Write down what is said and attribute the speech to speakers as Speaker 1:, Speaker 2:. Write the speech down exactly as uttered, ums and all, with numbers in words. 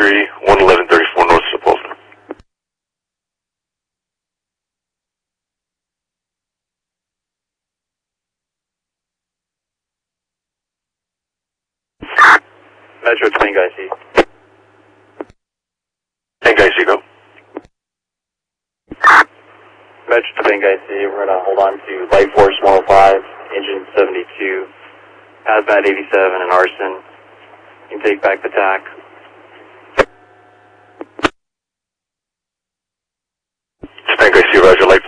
Speaker 1: three, one eleven thirty-four north Sepulveda.
Speaker 2: Metro Tango I C.
Speaker 1: Tango I C, go.
Speaker 2: Metro Tango I C, we're going to hold on to Light Force one oh five, Engine seventy-two, Hazmat eighty-seven, and Arson. You can take back the T A C.
Speaker 1: Tango I C, roger, Light